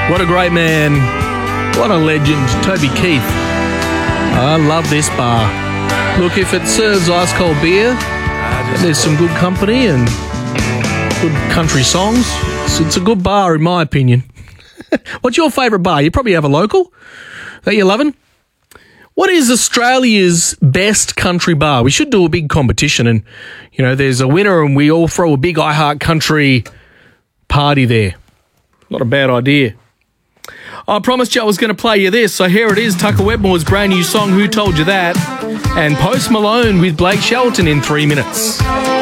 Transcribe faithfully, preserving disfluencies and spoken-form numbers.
What a great man. What a legend, Toby Keith. I love this bar. Look, if it serves ice cold beer, and there's some good company and good country songs, it's, it's a good bar in my opinion. What's your favourite bar? You probably have a local that you're loving. What is Australia's best country bar? We should do a big competition and, you know, there's a winner and we all throw a big I Heart Country party there. Not a bad idea. I promised you I was going to play you this, so here it is, Tucker Wedmore's brand new song, Who Told You That? And Post Malone with Blake Shelton in three minutes.